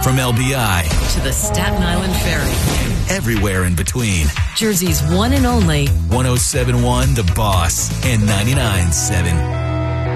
From LBI to the Staten Island Ferry. and everywhere in between. Jersey's one and only 107.1 The Boss and 99.7